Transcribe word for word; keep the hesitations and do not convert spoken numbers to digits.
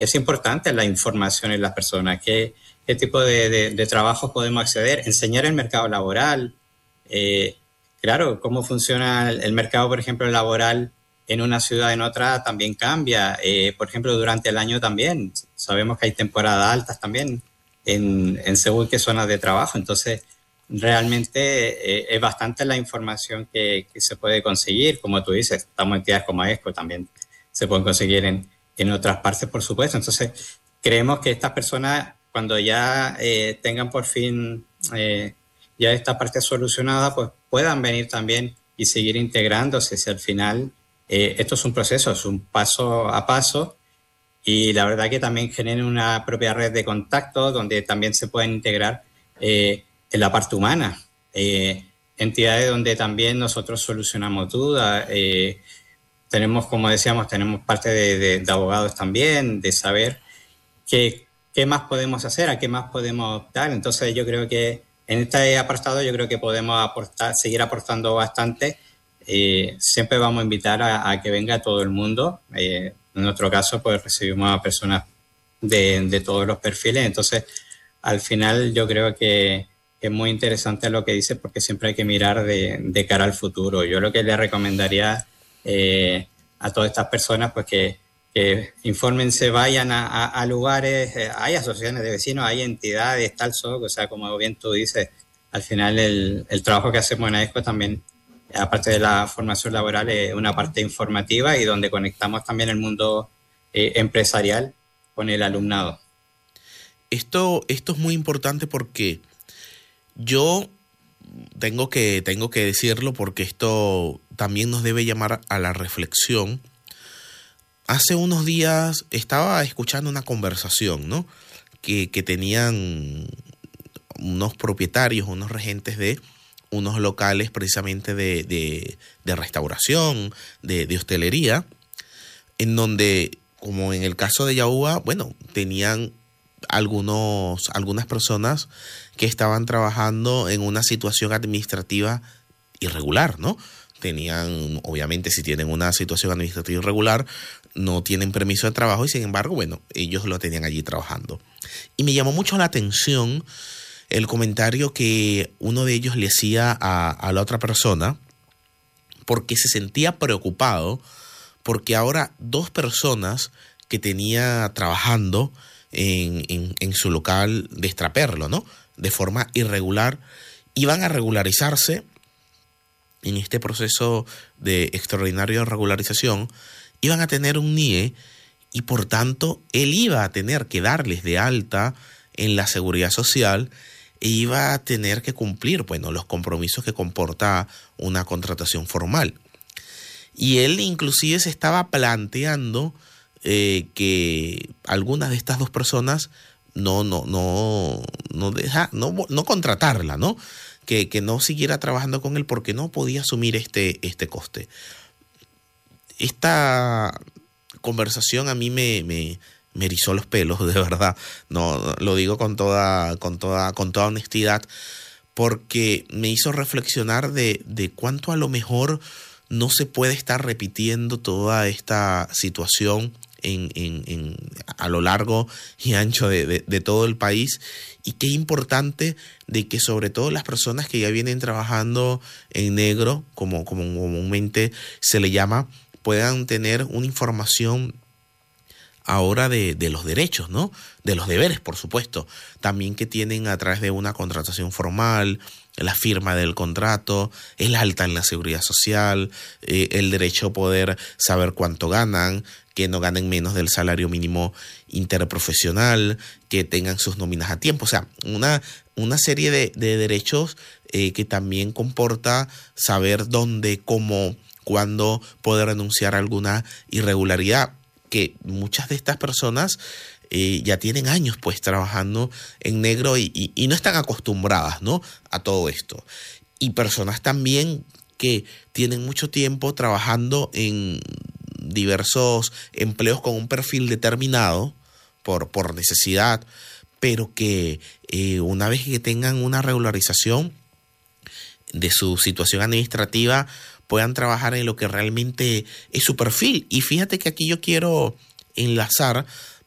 es importante la información en las personas, qué, qué tipo de, de, de trabajos podemos acceder, enseñar el mercado laboral, eh, claro, cómo funciona el, el mercado, por ejemplo, laboral en una ciudad en otra también cambia, eh, por ejemplo, durante el año también, sabemos que hay temporadas altas también en, en según qué zonas de trabajo, entonces realmente eh, es bastante la información que, que se puede conseguir, como tú dices, estamos entidades como ESCO también se pueden conseguir en, en otras partes, por supuesto. Entonces, creemos que estas personas, cuando ya eh, tengan por fin eh, ya esta parte solucionada, pues puedan venir también y seguir integrándose. Si al final eh, esto es un proceso, es un paso a paso, y la verdad que también genera una propia red de contactos donde también se pueden integrar eh, en la parte humana. Eh, entidades donde también nosotros solucionamos dudas, eh, tenemos, como decíamos, tenemos parte de, de, de abogados también, de saber qué, qué más podemos hacer, a qué más podemos optar. Entonces yo creo que en este apartado yo creo que podemos aportar, seguir aportando bastante. Eh, siempre vamos a invitar a, a que venga todo el mundo. Eh, en nuestro caso, pues recibimos a personas de, de todos los perfiles. Entonces, al final yo creo que es muy interesante lo que dice, porque siempre hay que mirar de, de cara al futuro. Yo lo que le recomendaría eh, a todas estas personas, pues que, que infórmense, vayan a, a, a lugares, eh, hay asociaciones de vecinos, hay entidades, está el S O C, o sea, como bien tú dices, al final el, el trabajo que hacemos en AESCO también, aparte de la formación laboral, es una parte informativa y donde conectamos también el mundo eh, empresarial con el alumnado. Esto, esto es muy importante porque yo tengo que, tengo que decirlo, porque esto también nos debe llamar a la reflexión. Hace unos días estaba escuchando una conversación, ¿no? que, que tenían unos propietarios, unos regentes de unos locales precisamente de, de, de restauración, de, de hostelería, en donde, como en el caso de Yaúa, bueno, tenían algunos, algunas personas que estaban trabajando en una situación administrativa irregular, ¿no? Tenían, obviamente, si tienen una situación administrativa irregular, no tienen permiso de trabajo y, sin embargo, bueno, ellos lo tenían allí trabajando. Y me llamó mucho la atención el comentario que uno de ellos le hacía a, a la otra persona, porque se sentía preocupado porque ahora dos personas que tenía trabajando en, en, en su local de extraperlo, ¿no?, de forma irregular, iban a regularizarse en este proceso de extraordinaria regularización, iban a tener un N I E y por tanto él iba a tener que darles de alta en la seguridad social e iba a tener que cumplir, bueno, los compromisos que comporta una contratación formal. Y él inclusive se estaba planteando eh, que algunas de estas dos personas no, no, no, no, deja, no, no contratarla, ¿no? Que, que no siguiera trabajando con él porque no podía asumir este, este coste. Esta conversación a mí me, me, me erizó los pelos, de verdad. No, lo digo con toda, con toda, con toda honestidad, porque me hizo reflexionar de, de cuánto a lo mejor no se puede estar repitiendo toda esta situación en, en, en, a lo largo y ancho de, de, de todo el país, y qué importante de que sobre todo las personas que ya vienen trabajando en negro, como, como comúnmente se le llama, puedan tener una información ahora de, de los derechos, ¿no? De los deberes, por supuesto, también que tienen a través de una contratación formal, la firma del contrato, el alta en la seguridad social, eh, el derecho a poder saber cuánto ganan, que no ganen menos del salario mínimo interprofesional, que tengan sus nóminas a tiempo. O sea, una, una serie de, de derechos eh, que también comporta saber dónde, cómo, cuándo poder denunciar alguna irregularidad, que muchas de estas personas eh, ya tienen años pues trabajando en negro y, y, y no están acostumbradas, ¿no?, a todo esto. Y personas también que tienen mucho tiempo trabajando en diversos empleos con un perfil determinado por, por necesidad, pero que eh, una vez que tengan una regularización de su situación administrativa, puedan trabajar en lo que realmente es su perfil. Y fíjate que aquí yo quiero enlazar